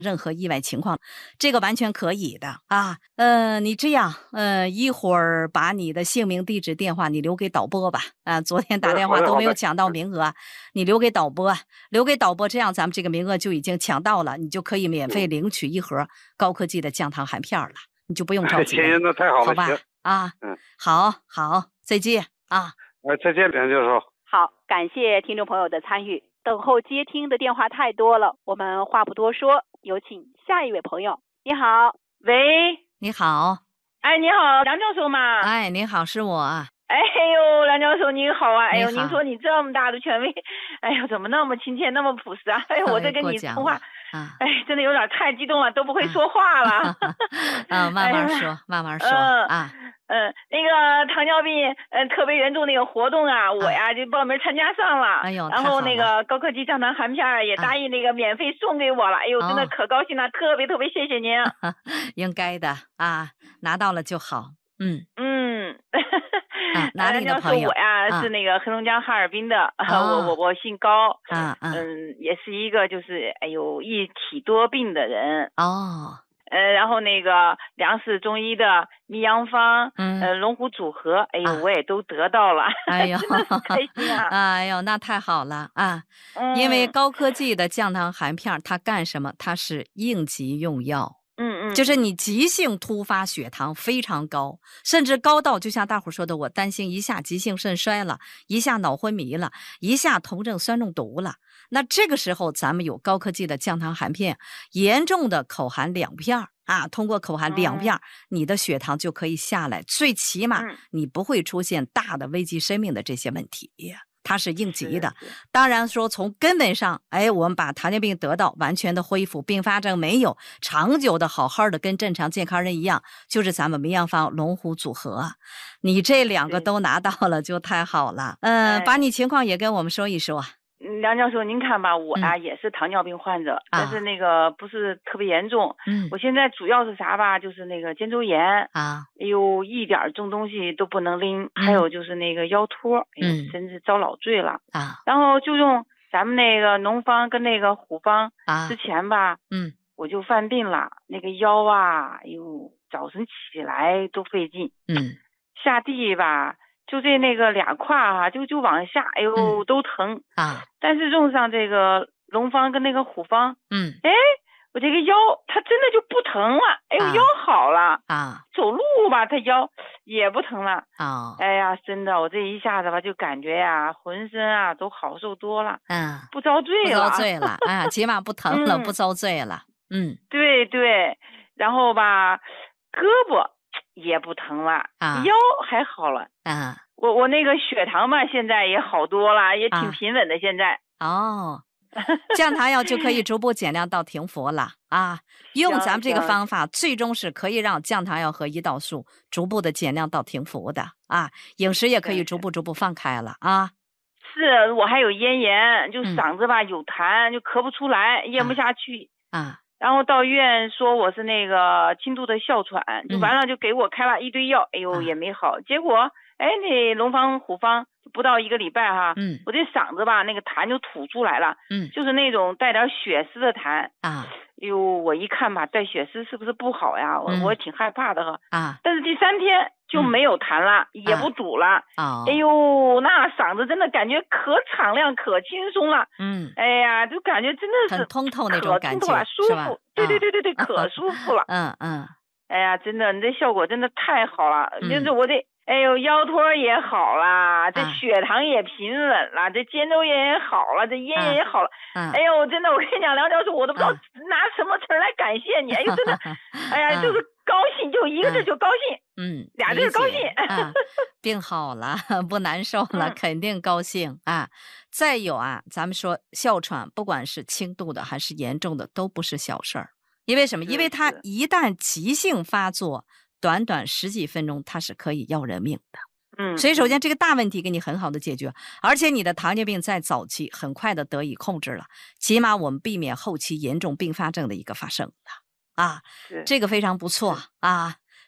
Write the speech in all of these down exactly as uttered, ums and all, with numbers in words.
任何意外情况，这个完全可以的啊。呃，你这样，呃，一会儿把你的姓名、地址、电话你留给导播吧。啊，昨天打电话都没有抢到名额，你留给导播，留给导播，这样咱们这个名额就已经抢到了，你就可以免费领取一盒高科技的降糖含片了，你就不用着急了。 那太好了， 好吧？啊，嗯，好好，再见啊。 哎，再见，梁教授。 好，感谢听众朋友的参与。等候接听的电话太多了，我们话不多说，有请下一位朋友。你好，喂， 你好， 哎，你好，梁教授吗？ 哎，你好，是我。 哎呦，梁教授您好啊！哎呦，您说你这么大的权威，哎呦，怎么那么亲切，那么朴实啊？哎呦，我在跟你通话， 啊， 哎，真的有点太激动了，都不会说话了。 啊，慢慢说，慢慢说啊。 嗯，那个糖尿病呃特别严重那个活动啊，我呀就报名参加上了。 哎呦， 然后那个高科技降糖含片也答应那个免费送给我了。哎呦，真的可高兴了，特别特别谢谢您。 应该的啊，拿到了就好。嗯嗯。 啊，哪里的朋友？ 我呀、啊、是那个黑龙江哈尔滨的，啊、我我我姓高， 啊啊、 嗯，也是一个就是哎呦一体多病的人哦， 呃，然后那个粮食中医的泌阳方，嗯，呃，龙虎组合，哎呦，啊、我也都得到了， 哎呦， 真的很开心啊！ 哎呦，那太好了啊！嗯、因为高科技的降糖含片，它干什么？它是应急用药。 嗯嗯， 就是你急性突发血糖非常高，甚至高到就像大伙说的，我担心一下急性肾衰了，一下脑昏迷了，一下酮症酸中毒了。那这个时候咱们有高科技的降糖含片，严重的口含两片啊，通过口含两片、嗯、你的血糖就可以下来，最起码你不会出现大的危及生命的这些问题。它是应急的，当然说从根本上，哎，我们把糖尿病得到完全的恢复，并发症没有，长久的好好的跟正常健康人一样，就是咱们泌阳方龙虎组合，你这两个都拿到了就太好了。嗯、呃，把你情况也跟我们说一说。 梁教授，您看吧，我呀、啊嗯、也是糖尿病患者，但是那个不是特别严重。嗯，我现在主要是啥吧，就是那个肩周炎啊，哎呦，一点重东西都不能拎，嗯、还有就是那个腰托，哎呦，真是遭老罪了啊。然后就用咱们那个农方跟那个虎方啊，之前吧，嗯，我就犯病了，那个腰啊，哎呦，早晨起来都费劲，嗯，下地吧。就这那个俩胯啊，就就往下，哎呦、嗯、都疼啊！但是用上这个龙方跟那个虎方，嗯，哎，我这个腰它真的就不疼了，哎呦、啊、腰好了啊！走路吧，它腰也不疼了啊！哎呀，真的，我这一下子吧，就感觉呀，浑身啊都好受多了，嗯，不遭罪了， 不遭罪了啊，起码不疼了，嗯、不遭罪了，嗯， 对对，然后吧，胳膊也不疼了，啊、腰还好了啊！我我那个血糖吧，现在也好多了，也挺平稳的。现在、 啊、哦，降糖药就可以逐步减量到停服了啊！用咱们这个方法，最终是可以让降糖药和胰岛素逐步的减量到停服的啊！饮食也可以逐步逐步放开了啊！ 是我还有咽炎，就嗓子吧、嗯、有痰，就咳不出来，咽不下去啊。啊然后到医院说我是那个轻度的哮喘，就完了就给我开了一堆药，嗯、哎呦也没好。结果哎那龙方虎方不到一个礼拜哈，嗯，我这嗓子吧那个痰就吐出来了，嗯，就是那种带点血丝的痰啊。哎呦我一看吧带血丝是不是不好呀？我、嗯、我挺害怕的哈啊。但是第三天就没有痰了，嗯、也不堵了。啊、哎呦，那嗓子真的感觉可敞亮、可轻松了。嗯，哎呀，就感觉真的是很通透那种感觉， 舒服。对对对对对，可舒服了。 嗯嗯。 哎呀，真的，你这效果真的太好了。嗯、就是我这，哎呦，腰托也好了，这血糖也平稳了，啊、这肩周炎也好了，这咽炎也好了。嗯、哎呦，真的，我跟你讲，梁教授，我都不知道拿什么词儿来感谢你。哎呦，真的，哎呀，就是高兴，就一个字就高兴。嗯，俩字高兴。 啊，病好了，不难受了，嗯、肯定高兴啊。再有啊，咱们说哮喘，不管是轻度的还是严重的，都不是小事儿。因为什么？因为它一旦急性发作，短短十几分钟，它是可以要人命的。嗯，所以首先这个大问题给你很好的解决，而且你的糖尿病在早期很快的得以控制了，起码我们避免后期严重并发症的一个发生了啊，这个非常不错啊。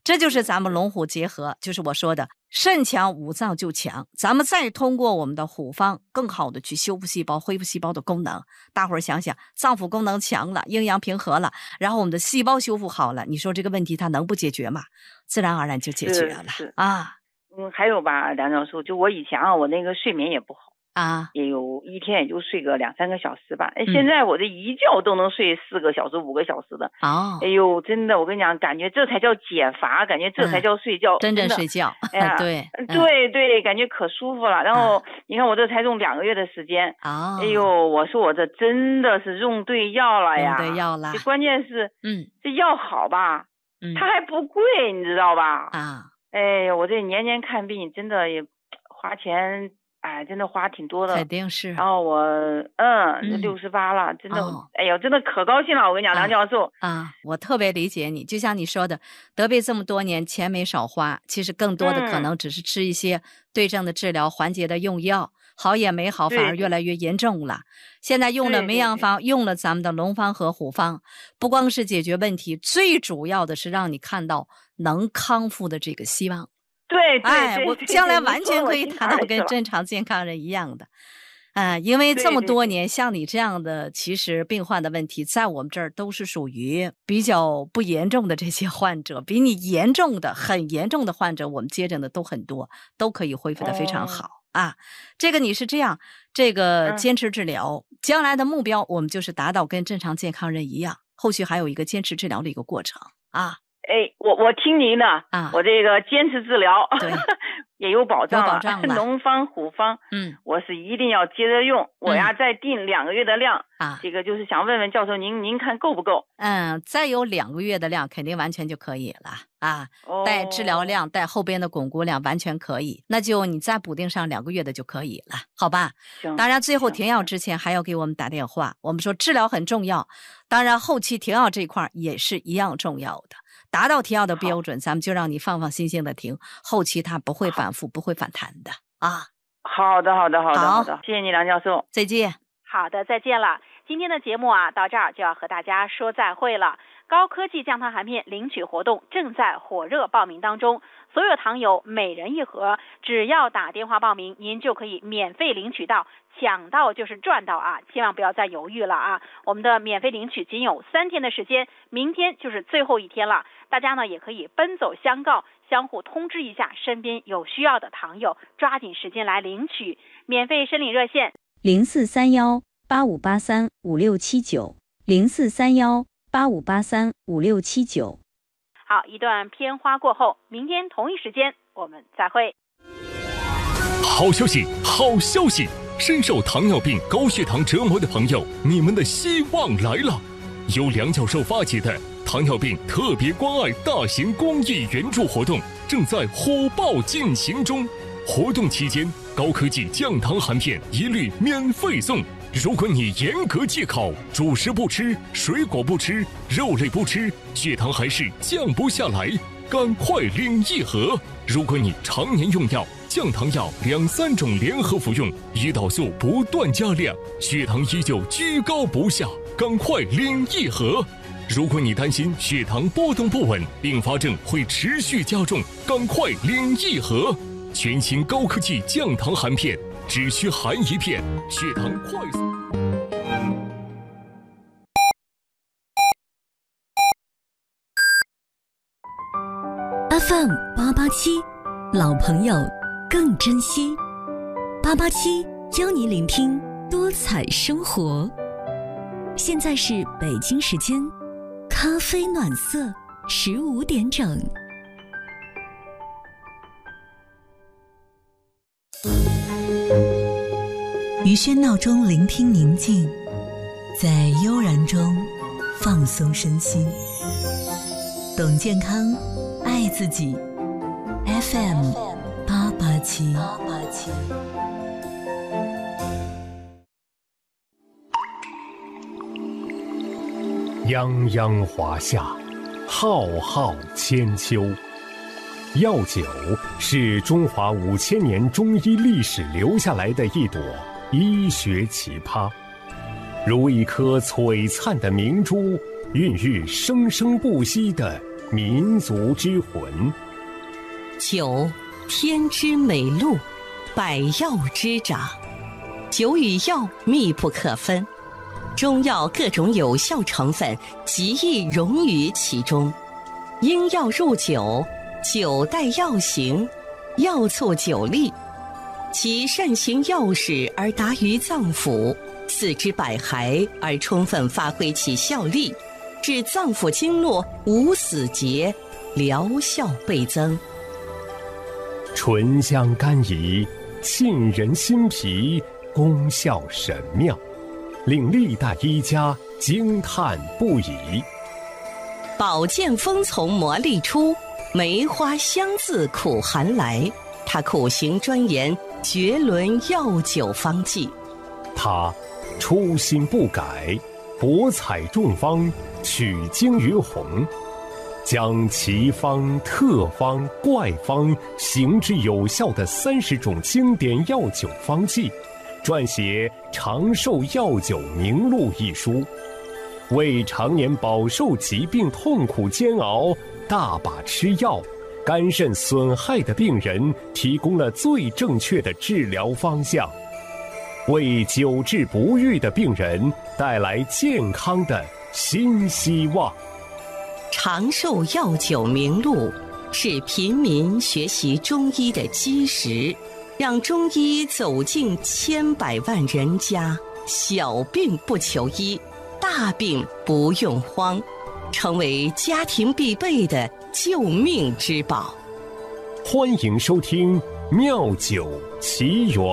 这就是咱们龙虎结合，就是我说的肾强五脏就强。咱们再通过我们的虎方更好的去修复细胞、恢复细胞的功能。大伙儿想想，脏腑功能强了，阴阳平和了，然后我们的细胞修复好了，你说这个问题它能不解决吗？自然而然就解决了啊。 嗯，还有吧，梁教授，就我以前啊，我那个睡眠也不好啊， 也有一天也就睡个两三个小时吧。哎、嗯，现在我这一觉都能睡四个小时、五个小时的。 哦， 哎呦，真的，我跟你讲，感觉这才叫解乏，感觉这才叫睡觉， 嗯、真正睡觉。 哎呀， 对， 对对，感觉可舒服了。然后、啊、你看我这才用两个月的时间。 哦， 哎呦，我说我这真的是用对药了呀， 用对药了。 这关键是， 嗯， 这药好吧，嗯，它还不贵，你知道吧？ 啊。 哎呀，我这年年看病，真的也花钱，哎，真的花挺多的。 肯定是。 然后我，嗯，六十八了，真的，哦、哎呦，真的可高兴了。我跟你讲，梁教授啊，啊，我特别理解你。就像你说的，得病这么多年，钱没少花，其实更多的可能只是吃一些对症的治疗、嗯、缓解的用药，好也没好，反而越来越严重了。现在用了梅阳方，用了咱们的龙方和虎方，不光是解决问题，最主要的是让你看到能康复的这个希望。 对，对哎， 对我将来完全可以谈到跟正常健康人一样的。啊、呃，因为这么多年，像你这样的，其实病患的问题，在我们这儿都是属于比较不严重的这些患者，比你严重的、很严重的患者，我们接诊的都很多，都可以恢复得非常好、哦、啊。这个你是这样，这个坚持治疗，嗯、将来的目标我们就是达到跟正常健康人一样，后续还有一个坚持治疗的一个过程啊。 哎，我我听您的啊，我这个坚持治疗， 对， 也有保障了， 有保障了。 龙方虎方， 嗯， 我是一定要接着用，我呀、嗯、再定两个月的量啊。 这个就是想问问教授您，您看够不够？ 嗯，再有两个月的量，肯定完全就可以了啊。哦、带治疗量，带后边的巩固量，完全可以。那就你再补丁上两个月的就可以了，好吧？ 行。 当然，最后停药之前还要给我们打电话。我们说治疗很重要，当然后期停药这块也是一样重要的。达到停药的标准，咱们就让你放放心心的停，后期它不会反复，不会反弹的啊。 好的，好的，好的，好的，谢谢你，梁教授， 再见。 好的，再见了。今天的节目啊，到这儿就要和大家说再会了。高科技降糖含片领取活动正在火热报名当中，所有糖友每人一盒，只要打电话报名，您就可以免费领取到，抢到就是赚到啊！千万不要再犹豫了啊！我们的免费领取仅有三天的时间，明天就是最后一天了。大家呢也可以奔走相告，相互通知一下身边有需要的糖友，抓紧时间来领取。免费申领热线零四三幺八五八三五六七九零四三幺八五八三五六七九。 好，一段片花过后，明天同一时间我们再会。 好消息，好消息！深受糖尿病、高血糖折磨的朋友，你们的希望来了！由梁教授发起的糖尿病特别关爱大型公益援助活动正在火爆进行中。活动期间，高科技降糖含片一律免费送。如果你严格戒口，主食不吃，水果不吃，肉类不吃，血糖还是降不下来，赶快领一盒。如果你常年用药，降糖药两三种联合服用，胰岛素不断加量，血糖依旧居高不下，赶快领一盒。如果你担心血糖波动不稳，并发症会持续加重，赶快领一盒。全新高科技降糖含片，只需含一片，血糖快速。 F M 八八七，老朋友更珍惜。八八七教你聆听多彩生活。现在是北京时间，咖啡暖色十五点整。于喧闹中聆听宁静，在悠然中放松身心。懂健康，爱自己。F M 八八七。 泱泱华夏，浩浩千秋。药酒是中华五千年中医历史留下来的一朵医学奇葩，如一颗璀璨的明珠，孕育生生不息的民族之魂。 酒，天之美露，百药之长。酒与药密不可分，中药各种有效成分极易融于其中。因药入酒，酒带药行，药促酒力，其善行药使而达于脏腑，四肢百骸而充分发挥其效力，致脏腑经络无死结，疗效倍增。 醇香甘怡，沁人心脾，功效神妙，令历代医家惊叹不已。 宝剑锋从磨砺出，梅花香自苦寒来。他苦行专研绝伦药酒方剂， 他初心不改，博采众方，取经于弘，将奇方、特方、怪方行之有效的三十种经典药酒方剂，撰写《长寿药酒名录》一书，为常年饱受疾病痛苦煎熬、大把吃药、肝肾损害的病人提供了最正确的治疗方向，为久治不愈的病人带来健康的新希望。 长寿药酒名录是平民学习中医的基石，让中医走进千百万人家，小病不求医，大病不用慌，成为家庭必备的救命之宝。 欢迎收听《妙酒奇缘》。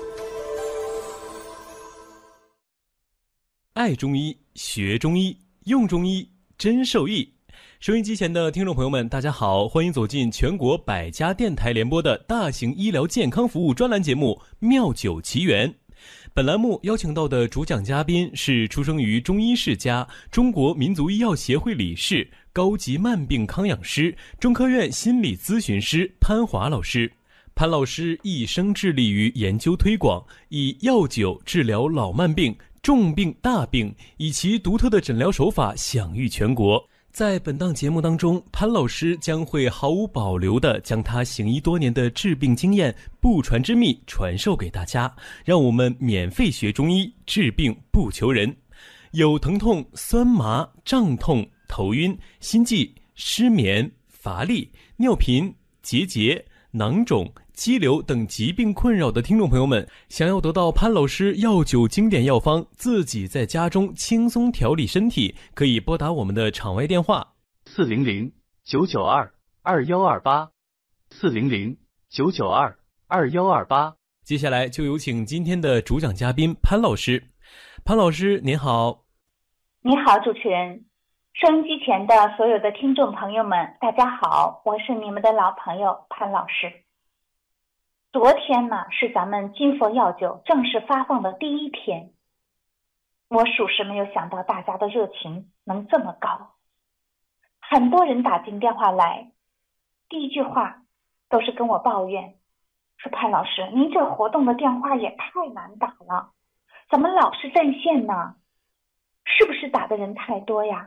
爱中医，学中医，用中医，真受益。收音机前的听众朋友们，大家好，欢迎走进全国百家电台联播的大型医疗健康服务专栏节目《妙酒奇缘》。本栏目邀请到的主讲嘉宾是出生于中医世家、中国民族医药协会理事、高级慢病康养师、中科院心理咨询师潘华老师。潘老师一生致力于研究推广，以药酒治疗老慢病、重病、大病，以其独特的诊疗手法享誉全国。在本档节目当中，潘老师将会毫无保留地将他行医多年的治病经验、不传之秘传授给大家，让我们免费学中医，治病不求人。有疼痛、酸麻、胀痛、头晕、心悸、失眠、乏力、尿频、结节、囊肿、肌瘤等疾病困扰的听众朋友们，想要得到潘老师药酒经典药方，自己在家中轻松调理身体，可以拨打我们的场外电话四零零九九二二幺二八四零零九九二二幺二八。 接下来就有请今天的主讲嘉宾潘老师。潘老师您好。 你好，主持人。收音机前的所有的听众朋友们，大家好，我是你们的老朋友潘老师。昨天呢，是咱们金佛药酒正式发放的第一天，我属实没有想到大家的热情能这么高。很多人打进电话来，第一句话都是跟我抱怨，说潘老师，您这活动的电话也太难打了，怎么老是占线呢？是不是打的人太多呀？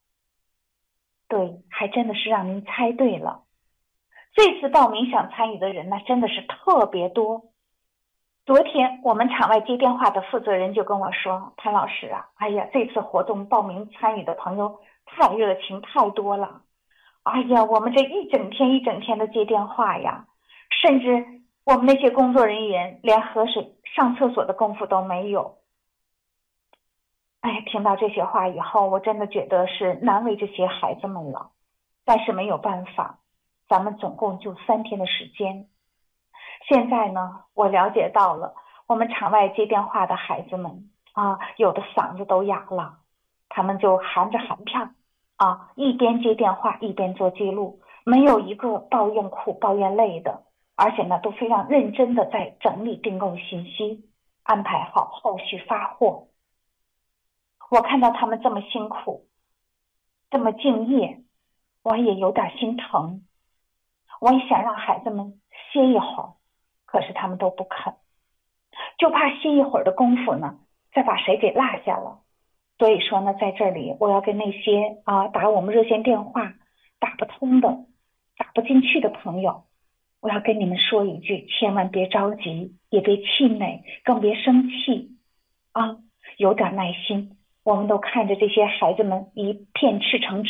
对，还真的是让您猜对了。这次报名想参与的人呢，真的是特别多。昨天我们场外接电话的负责人就跟我说，潘老师啊，哎呀，这次活动报名参与的朋友太热情太多了，哎呀，我们这一整天一整天的接电话呀，甚至我们那些工作人员连喝水上厕所的功夫都没有。哎，听到这些话以后，我真的觉得是难为这些孩子们了，但是没有办法，咱们总共就三天的时间。现在呢，我了解到了，我们场外接电话的孩子们啊，有的嗓子都哑了，他们就含着含片啊，一边接电话一边做记录，没有一个抱怨苦抱怨累的，而且呢，都非常认真的在整理订购信息，安排好后续发货。我看到他们这么辛苦，这么敬业，我也有点心疼。我也想让孩子们歇一会儿，可是他们都不肯，就怕歇一会儿的功夫呢，再把谁给落下了。所以说呢，在这里我要跟那些啊打我们热线电话打不通的、打不进去的朋友，我要跟你们说一句，千万别着急，也别气馁，更别生气啊，有点耐心。我们都看着这些孩子们一片赤诚之